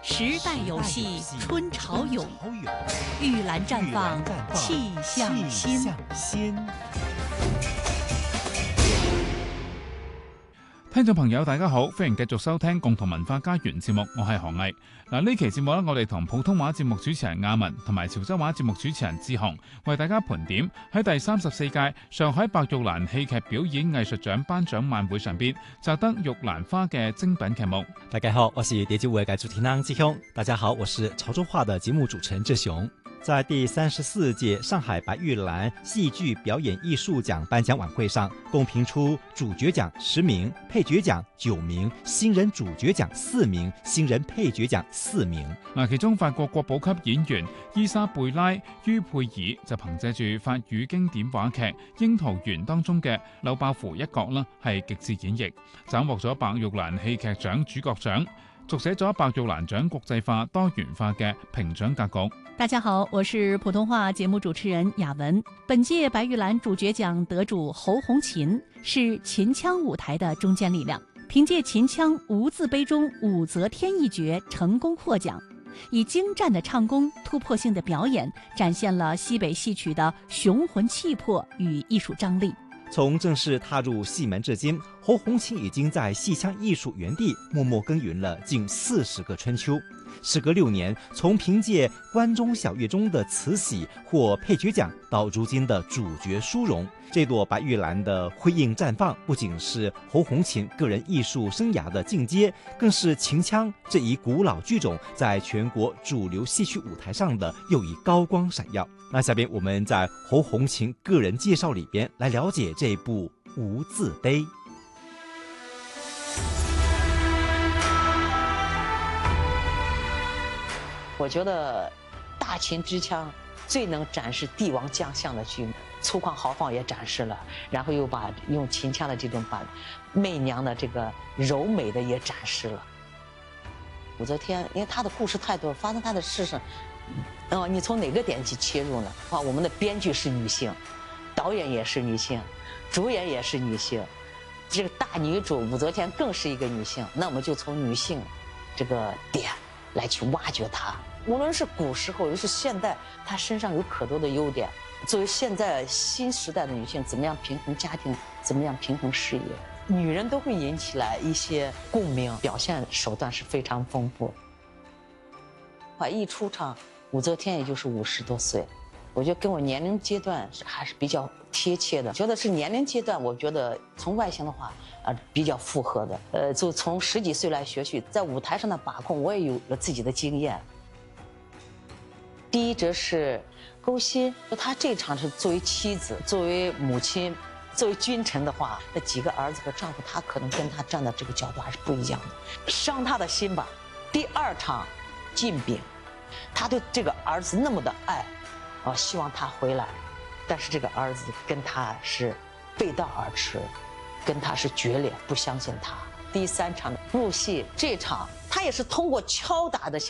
时代有戏，春潮涌，玉兰绽放，气象新。 聽眾朋友大家好，歡迎繼續收聽共同文化家園節目，我係何毅。呢期節目我哋同普通話節目主持人亞文同埋潮州話節目主持人志雄為大家盤點喺第34屆上海白玉蘭戲劇表演藝術獎頒獎晚會上邊摘得玉蘭花嘅精品劇目。 大家好，我是蝶姬舞嘅主持人志雄。大家好，我是潮州話的節目主持人志雄。在第34屆上海白玉蘭戲劇表演藝術獎頒獎晚會上，共評出主角獎10名、配角獎9名、新人主角獎4名、新人配角獎4名。 其中法國國寶級演員伊莎貝拉于佩爾就憑借住法語經典話劇《櫻桃園》當中嘅劉爆符一角啦，係極致演繹，斬獲咗白玉蘭戲劇獎主角獎，續寫咗白玉蘭獎國際化多元化嘅評獎格局。 大家好，我是普通話節目主持人雅文。本屆白玉蘭主角獎得主侯鴻琴是秦腔舞台的中堅力量，憑借秦腔《無字碑》中武則天一角成功獲獎，以精湛的唱功、突破性的表演，展現了西北戲曲的雄渾氣魄與藝術張力。 從正式踏入戲門至今，侯鴻琴已經在戲腔藝術園地默默耕耘了近40個春秋。時隔6年，從憑借關中小月中的慈禧獲配角獎，到如今的主角殊榮，這朵白玉蘭的輝映綻放，不僅是侯鴻琴個人藝術生涯的進階，更是秦腔這一古老劇種在全國主流戲曲舞台上的又一高光閃耀。那下邊我們在侯鴻琴個人介紹裏邊來了解這部《無字碑》。 我覺得大秦之腔最能展示帝王將相的劇目，粗犷豪放也展示了，然後又用秦腔的這種把媚娘的這個柔美的也展示了。武則天，因為她的故事太多，發生她的事上，你從哪個點去切入呢？我們的編劇是女性，導演也是女性，主演也是女性，這個大女主武則天更是一個女性，那我們就從女性這個點來去挖掘她，無論是古時候，又是現代，她身上有可多的優點。作為現在新時代的女性，怎麼樣平衡家庭，怎麼樣平衡事業，女人都會引起來一些共鳴，表現手段是非常豐富。一出場，武則天也就是50多歲，我覺得跟我年齡階段還是比較貼切的。覺得是年齡階段，我覺得從外形的話，比較符合的。就從10幾歲來學習，在舞台上的把控，我也有了自己的經驗。第一則是勾心，她這場是作為妻子、作為母親、作為君臣的話，那幾個兒子和丈夫，她可能跟她站的這個角度還是不一樣的，傷她的心吧。第二場晉炳，她對這個兒子那麼的愛，希望他回來，但是這個兒子跟他是背道而馳，跟他是決裂，不相信他。第3場入戲，這場他也是通過敲打的